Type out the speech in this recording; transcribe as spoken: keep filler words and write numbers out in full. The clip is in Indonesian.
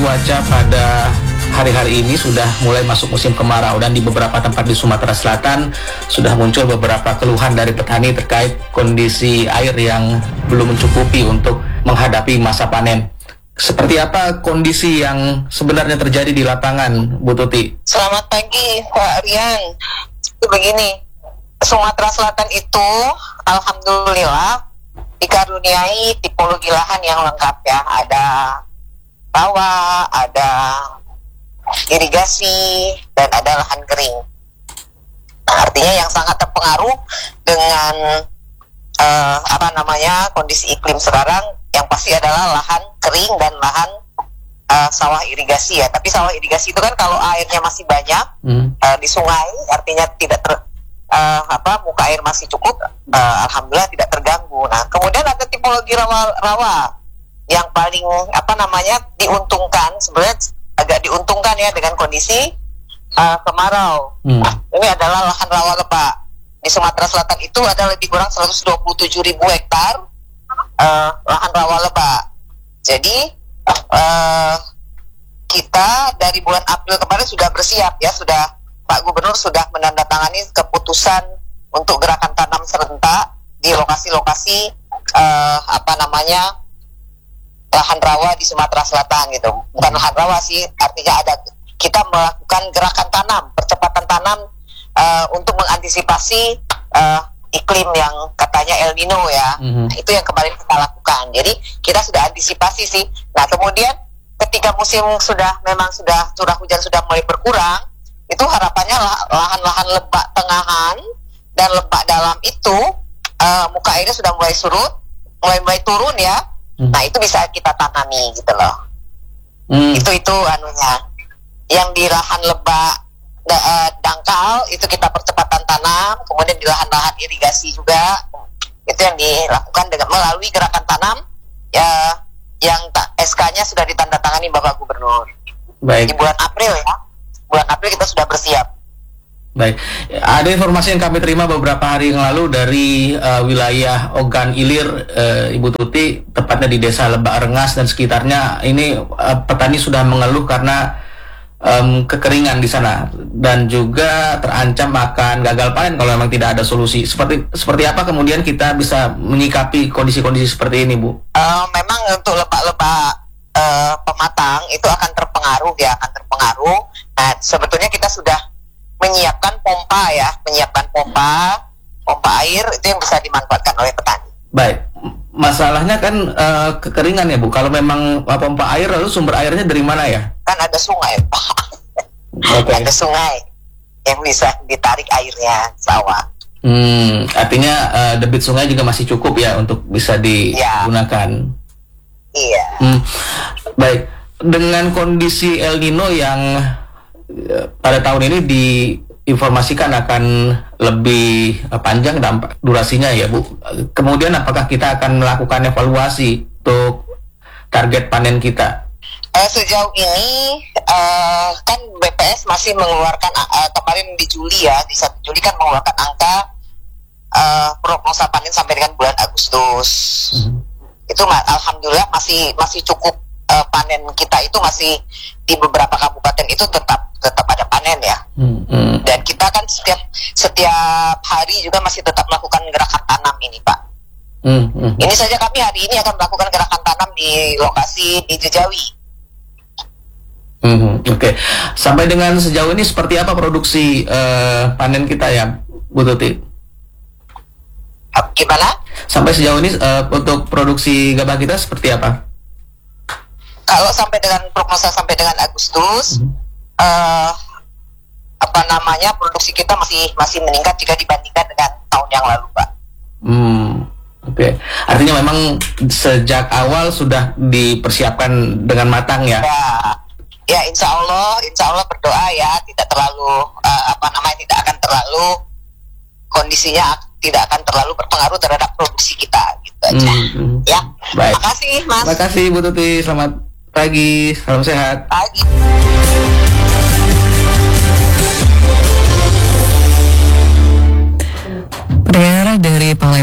Cuaca pada hari-hari ini sudah mulai masuk musim kemarau dan di beberapa tempat di Sumatera Selatan sudah muncul beberapa keluhan dari petani terkait kondisi air yang belum mencukupi untuk menghadapi masa panen. Seperti apa kondisi yang sebenarnya terjadi di lapangan, Bu Tuti? Selamat pagi, Pak Rian. Itu begini, Sumatera Selatan itu alhamdulillah dikaruniai tipologi lahan yang lengkap ya. Ada rawa, ada irigasi, dan ada lahan kering. Nah, artinya yang sangat terpengaruh dengan uh, apa namanya kondisi iklim sekarang yang pasti adalah lahan kering dan lahan uh, sawah irigasi ya. Tapi sawah irigasi itu kan kalau airnya masih banyak hmm. uh, di sungai, artinya tidak ter, uh, apa muka air masih cukup, uh, alhamdulillah tidak terganggu. Nah, kemudian ada tipologi rawa-rawa yang paling apa namanya diuntungkan, sebenarnya agak diuntungkan ya dengan kondisi uh, kemarau. Hmm. Nah, ini adalah lahan rawa lebak. Di Sumatera Selatan itu ada lebih kurang seratus dua puluh tujuh ribu hektar uh, lahan rawa lebak. Jadi uh, kita dari bulan April kemarin sudah bersiap ya, sudah Pak Gubernur sudah menandatangani keputusan untuk gerakan tanam serentak di lokasi-lokasi uh, apa namanya lahan rawa di Sumatera Selatan gitu. Bukan lahan rawa sih, artinya ada kita melakukan gerakan tanam, percepatan tanam uh, untuk mengantisipasi uh, iklim yang katanya El Nino ya. Mm-hmm. Nah, itu yang kemarin kita lakukan. Jadi kita sudah antisipasi sih. Nah, kemudian ketika musim sudah memang sudah curah hujan sudah mulai berkurang, itu harapannya lahan-lahan lebak tengahan dan lebak dalam itu uh, muka airnya sudah mulai surut, mulai mulai turun ya. Nah, itu bisa kita tanami gitu loh. Hmm. Itu itu anunya. Yang di lahan lebak da, uh, dangkal itu kita percepatan tanam, kemudian di lahan-lahan irigasi juga itu yang dilakukan dengan melalui gerakan tanam ya, yang ta, S K-nya sudah ditandatangani Bapak Gubernur. Baik. Di bulan April ya. Bulan April kita sudah bersiap. Baik, ada informasi yang kami terima beberapa hari yang lalu dari uh, wilayah Ogan Ilir, uh, Ibu Tuti, tepatnya di Desa Lebak Rengas dan sekitarnya. Ini uh, petani sudah mengeluh karena um, kekeringan di sana dan juga terancam akan gagal panen kalau memang tidak ada solusi. Seperti seperti apa kemudian kita bisa menyikapi kondisi-kondisi seperti ini, Bu? Uh, memang untuk lebak-lebak uh, pematang itu akan terpengaruh ya, akan terpengaruh. Nah, sebetulnya kita sudah menyiapkan pompa ya, menyiapkan pompa, pompa air itu yang bisa dimanfaatkan oleh petani. Baik, masalahnya kan uh, kekeringan ya Bu. Kalau memang uh, pompa air, lalu sumber airnya dari mana ya? Kan ada sungai Pak. Okay. Ada sungai yang bisa ditarik airnya sawah. Hmm, artinya uh, debit sungai juga masih cukup ya untuk bisa digunakan. Iya. Hmm, baik, dengan kondisi El Nino yang pada tahun ini diinformasikan akan lebih panjang dampak durasinya ya Bu. Kemudian apakah kita akan melakukan evaluasi untuk target panen kita? Uh, sejauh ini uh, kan B P S masih mengeluarkan uh, kemarin di Juli ya, di satu Juli kan mengeluarkan angka uh, prognosa panen sampai dengan bulan Agustus. Hmm. Itu alhamdulillah masih masih cukup, uh, panen kita itu masih di beberapa kabupaten itu tetap tetap ada panen ya. Hmm, hmm. Dan kita kan setiap setiap hari juga masih tetap melakukan gerakan tanam ini Pak. Hmm, hmm. Ini saja kami hari ini akan melakukan gerakan tanam di lokasi di Jejawi. Hmm, Oke, okay. Sampai dengan sejauh ini seperti apa produksi uh, panen kita ya, Bu Tuti? Gimana? Sampai sejauh ini uh, untuk produksi gabah kita seperti apa? Kalau sampai dengan prognosa sampai dengan Agustus, hmm. Uh, apa namanya produksi kita masih masih meningkat jika dibandingkan dengan tahun yang lalu, Pak. Hmm, oke. Okay. Artinya memang sejak awal sudah dipersiapkan dengan matang ya? Ya, ya insya Allah, insya Allah berdoa ya tidak terlalu uh, apa namanya tidak akan terlalu kondisinya tidak akan terlalu berpengaruh terhadap produksi kita gitu aja. Hmm, ya. Baik. Terima kasih, Mas. Terima kasih, Bu Tuti. Selamat pagi, salam sehat. Pagi. Pendengar dari Palembang.